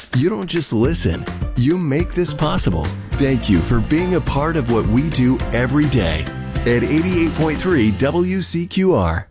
You don't just listen, you make this possible. Thank you for being a part of what we do every day at 88.3 WCQR.